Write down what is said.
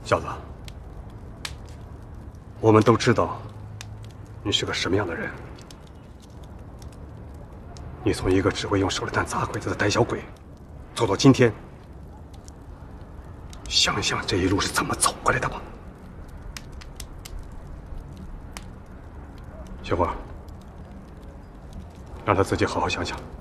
小子，我们都知道你是个什么样的人。你从一个只会用手榴弹砸鬼子的胆小鬼，做到今天，想想这一路是怎么走过来的吧。雪花，让他自己好好想想。